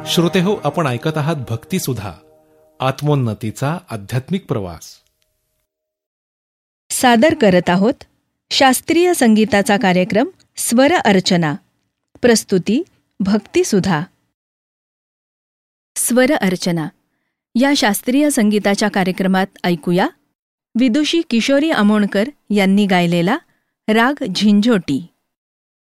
श्रोतेहो, आपण ऐकत आहात भक्तिसुधा, आत्मोन्नतीचा आध्यात्मिक प्रवास. सादर करत आहोत शास्त्रीय संगीताचा कार्यक्रम स्वर अर्चना. प्रस्तुती भक्तिसुधा. स्वर अर्चना या शास्त्रीय संगीताच्या कार्यक्रमात ऐकूया विदुषी किशोरी आमोणकर यांनी गायलेला राग झिंझोटी.